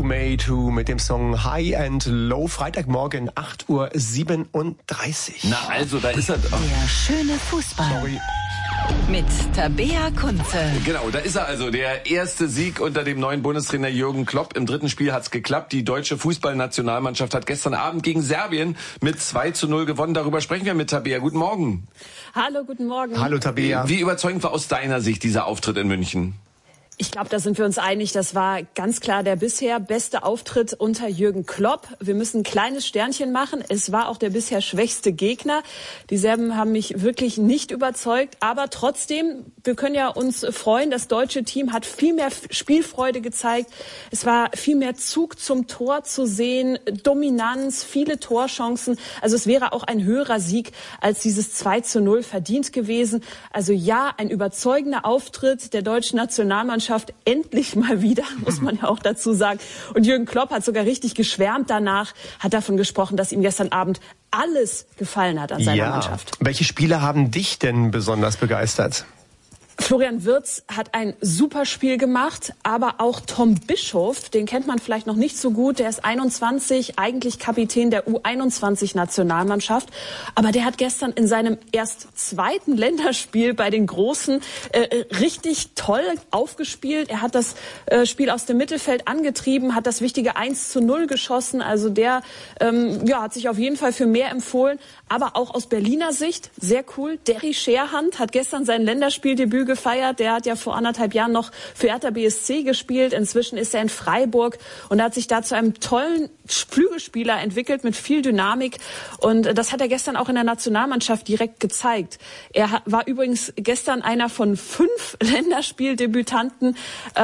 Mayhew mit dem Song High and Low. Freitagmorgen 8:37 Uhr. Na also, da ist er. Oh. Der schöne Fußball. Sorry. Mit Tabea Kunze. Genau, da ist er also, der erste Sieg unter dem neuen Bundestrainer Jürgen Klopp. Im dritten Spiel hat's geklappt. Die deutsche Fußballnationalmannschaft hat gestern Abend gegen Serbien mit 2:0 gewonnen. Darüber sprechen wir mit Tabea. Guten Morgen. Hallo, guten Morgen. Hallo Tabea. Wie überzeugend war aus deiner Sicht dieser Auftritt in München? Ich glaube, da sind wir uns einig. Das war ganz klar der bisher beste Auftritt unter Jürgen Klopp. Wir müssen ein kleines Sternchen machen. Es war auch der bisher schwächste Gegner. Die Serben haben mich wirklich nicht überzeugt. Aber trotzdem, wir können ja uns freuen. Das deutsche Team hat viel mehr Spielfreude gezeigt. Es war viel mehr Zug zum Tor zu sehen, Dominanz, viele Torchancen. Also es wäre auch ein höherer Sieg als dieses 2:0 verdient gewesen. Also ja, ein überzeugender Auftritt der deutschen Nationalmannschaft. Endlich mal wieder, muss man ja auch dazu sagen. Und Jürgen Klopp hat sogar richtig geschwärmt danach, hat davon gesprochen, dass ihm gestern Abend alles gefallen hat an seiner Mannschaft. Welche Spiele haben dich denn besonders begeistert? Florian Wirtz hat ein super Spiel gemacht, aber auch Tom Bischoff, den kennt man vielleicht noch nicht so gut, der ist 21, eigentlich Kapitän der U21-Nationalmannschaft, aber der hat gestern in seinem erst zweiten Länderspiel bei den Großen richtig toll aufgespielt. Er hat das Spiel aus dem Mittelfeld angetrieben, hat das wichtige 1:0 geschossen, also der hat sich auf jeden Fall für mehr empfohlen, aber auch aus Berliner Sicht sehr cool. Derry Scherhand hat gestern sein Länderspieldebüt gefeiert. Der hat ja vor 1,5 Jahren noch für Hertha BSC gespielt. Inzwischen ist er in Freiburg und hat sich da zu einem tollen Flügelspieler entwickelt mit viel Dynamik. Und das hat er gestern auch in der Nationalmannschaft direkt gezeigt. Er war übrigens gestern einer von 5 Länderspieldebütanten.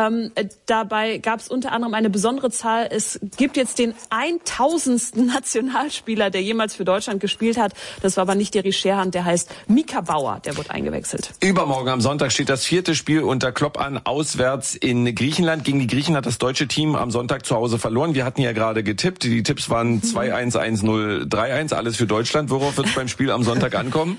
Dabei gab es unter anderem eine besondere Zahl. Es gibt jetzt den 1000. Nationalspieler, der jemals für Deutschland gespielt hat. Das war aber nicht Derry Scherhand, der heißt Mika Bauer. Der wurde eingewechselt. Übermorgen am Sonntag steht das 4. Spiel unter Klopp an, auswärts in Griechenland. Gegen die Griechen hat das deutsche Team am Sonntag zu Hause verloren. Wir hatten ja gerade getippt. Die Tipps waren 2-1, 1-0, 3-1. Alles für Deutschland. Worauf wird es beim Spiel am Sonntag ankommen?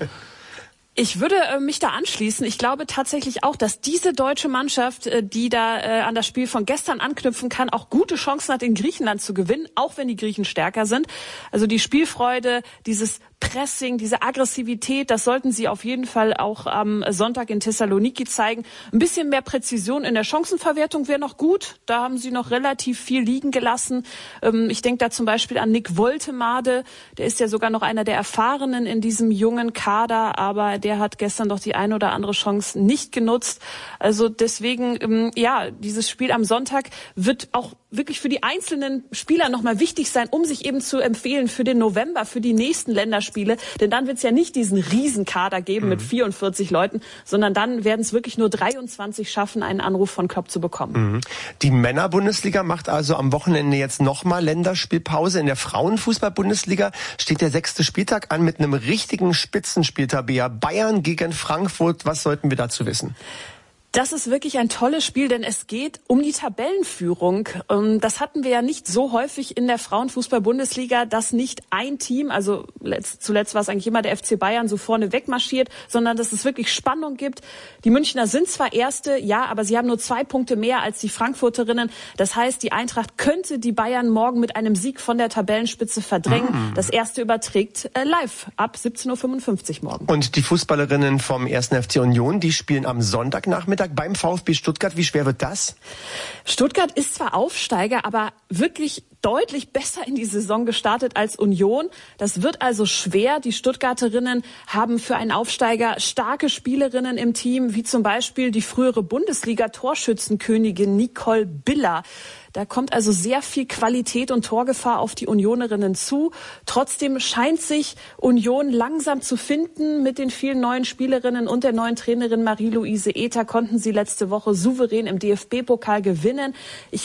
Ich würde mich da anschließen. Ich glaube tatsächlich auch, dass diese deutsche Mannschaft, die da an das Spiel von gestern anknüpfen kann, auch gute Chancen hat, in Griechenland zu gewinnen, auch wenn die Griechen stärker sind. Also die Spielfreude, dieses Pressing, diese Aggressivität, das sollten sie auf jeden Fall auch am Sonntag in Thessaloniki zeigen. Ein bisschen mehr Präzision in der Chancenverwertung wäre noch gut. Da haben sie noch relativ viel liegen gelassen. Ich denke da zum Beispiel an Nick Woltemade. Der ist ja sogar noch einer der Erfahrenen in diesem jungen Kader, aber der hat gestern doch die eine oder andere Chance nicht genutzt. Also deswegen, dieses Spiel am Sonntag wird auch wirklich für die einzelnen Spieler nochmal wichtig sein, um sich eben zu empfehlen für den November, für die nächsten Länderspiele. Denn dann wird es ja nicht diesen Riesenkader geben mit 44 Leuten, sondern dann werden es wirklich nur 23 schaffen, einen Anruf von Klopp zu bekommen. Die Männerbundesliga macht also am Wochenende jetzt nochmal Länderspielpause. In der Frauenfußball-Bundesliga steht der 6. Spieltag an mit einem richtigen Spitzenspiel, Tabea. Bayern gegen Frankfurt. Was sollten wir dazu wissen? Das ist wirklich ein tolles Spiel, denn es geht um die Tabellenführung. Das hatten wir ja nicht so häufig in der Frauenfußball-Bundesliga, dass nicht ein Team, also zuletzt war es eigentlich immer der FC Bayern, so vorne wegmarschiert, sondern dass es wirklich Spannung gibt. Die Münchner sind zwar Erste, ja, aber sie haben nur 2 Punkte mehr als die Frankfurterinnen. Das heißt, die Eintracht könnte die Bayern morgen mit einem Sieg von der Tabellenspitze verdrängen. Das Erste überträgt live ab 17:55 Uhr morgen. Und die Fußballerinnen vom 1. FC Union, die spielen am Sonntagnachmittag beim VfB Stuttgart. Wie schwer wird das? Stuttgart ist zwar Aufsteiger, aber wirklich deutlich besser in die Saison gestartet als Union. Das wird also schwer. Die Stuttgarterinnen haben für einen Aufsteiger starke Spielerinnen im Team, wie zum Beispiel die frühere Bundesliga-Torschützenkönigin Nicole Biller. Da kommt also sehr viel Qualität und Torgefahr auf die Unionerinnen zu. Trotzdem scheint sich Union langsam zu finden. Mit den vielen neuen Spielerinnen und der neuen Trainerin Marie-Louise Ether konnten sie letzte Woche souverän im DFB-Pokal gewinnen.